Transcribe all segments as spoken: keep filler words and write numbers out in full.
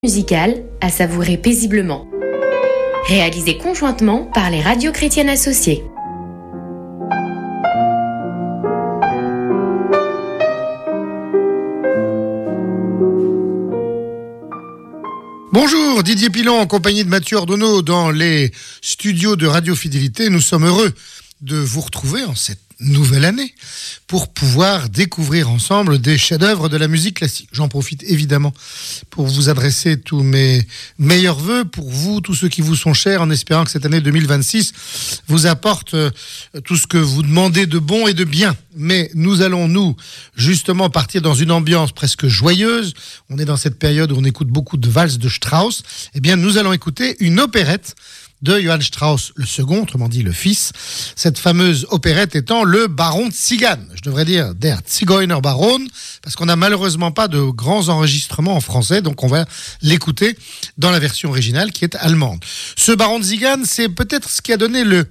Musicale à savourer paisiblement. Réalisé conjointement par les radios chrétiennes associées. Bonjour, Didier Pilon en compagnie de Mathieu Ordonneau dans les studios de Radio Fidélité. Nous sommes heureux de vous retrouver en cette nouvelle année pour pouvoir découvrir ensemble des chefs-d'œuvre de la musique classique. J'en profite évidemment pour vous adresser tous mes meilleurs vœux pour vous, tous ceux qui vous sont chers, en espérant que cette année deux mille vingt-six vous apporte tout ce que vous demandez de bon et de bien. Mais nous allons, nous, justement partir dans une ambiance presque joyeuse. On est dans cette période où on écoute beaucoup de valses de Strauss. Eh bien, nous allons écouter une opérette de Johann Strauss le second, autrement dit le fils. Cette fameuse opérette étant le Baron de Zigan. Je devrais dire Der Zigeunerbaron, parce qu'on n'a malheureusement pas de grands enregistrements en français, donc on va l'écouter dans la version originale qui est allemande. Ce Baron de Zigan, c'est peut-être ce qui a donné le,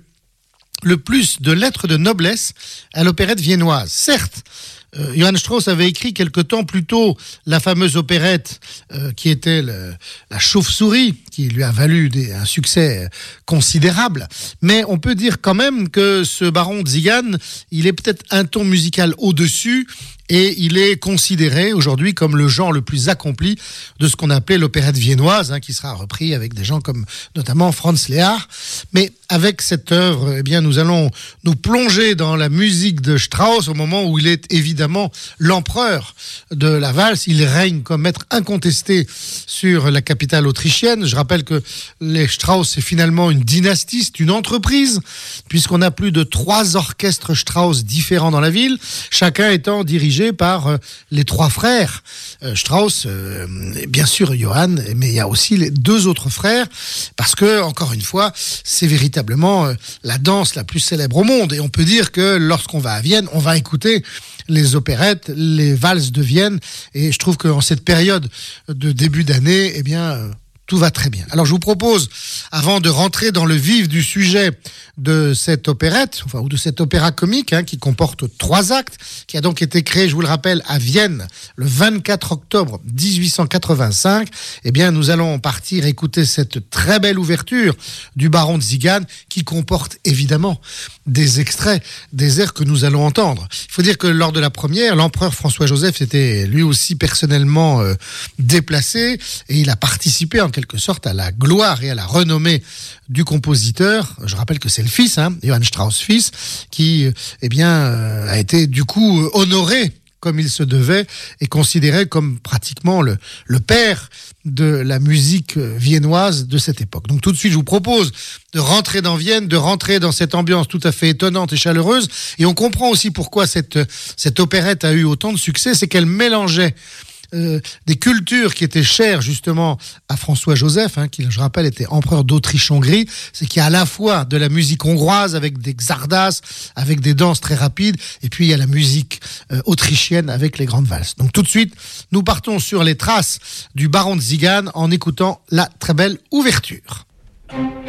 le plus de lettres de noblesse à l'opérette viennoise. Certes, Euh, Johann Strauss avait écrit quelque temps plus tôt la fameuse opérette euh, qui était le, la chauve-souris, qui lui a valu des, un succès considérable. Mais on peut dire quand même que ce Baron de Zigan, il est peut-être un ton musical au-dessus et il est considéré aujourd'hui comme le genre le plus accompli de ce qu'on appelait l'opérette viennoise, hein, qui sera repris avec des gens comme notamment Franz Lehár. Mais avec cette œuvre, eh bien, nous allons nous plonger dans la musique de Strauss au moment où il est évidemment l'empereur de la valse. Il règne comme maître incontesté sur la capitale autrichienne. Je rappelle que les Strauss, c'est finalement une dynastie, c'est une entreprise, puisqu'on a plus de trois orchestres Strauss différents dans la ville, chacun étant dirigé par euh, les trois frères euh, Strauss, euh, bien sûr Johann, mais il y a aussi les deux autres frères, parce que, encore une fois, c'est véritablement euh, la danse la plus célèbre au monde. Et on peut dire que lorsqu'on va à Vienne, on va écouter les opérettes, les valses de Vienne. Et je trouve qu'en cette période de début d'année, eh bien, euh, tout va très bien. Alors je vous propose, avant de rentrer dans le vif du sujet de cette opérette, enfin, ou de cet opéra comique, hein, qui comporte trois actes, qui a donc été créé, je vous le rappelle, à Vienne le vingt-quatre octobre dix-huit cent quatre-vingt-cinq, eh bien nous allons partir écouter cette très belle ouverture du Baron de Zigan, qui comporte évidemment des extraits des airs que nous allons entendre. Il faut dire que lors de la première, l'empereur François-Joseph s'était lui aussi personnellement euh, déplacé, et il a participé en quelque sorte à la gloire et à la renommée du compositeur. Je rappelle que c'est le fils, hein, Johann Strauss fils, qui eh bien, euh, a été du coup honoré comme il se devait et considéré comme pratiquement le, le père de la musique viennoise de cette époque. Donc tout de suite, je vous propose de rentrer dans Vienne, de rentrer dans cette ambiance tout à fait étonnante et chaleureuse. Et on comprend aussi pourquoi cette, cette opérette a eu autant de succès, c'est qu'elle mélangeait Euh, des cultures qui étaient chères justement à François-Joseph, hein, qui, je rappelle, était empereur d'Autriche-Hongrie. C'est qu'il y a à la fois de la musique hongroise avec des czardas, avec des danses très rapides, et puis il y a la musique euh, autrichienne avec les grandes valses. Donc tout de suite, nous partons sur les traces du Baron de Zigan en écoutant la très belle ouverture.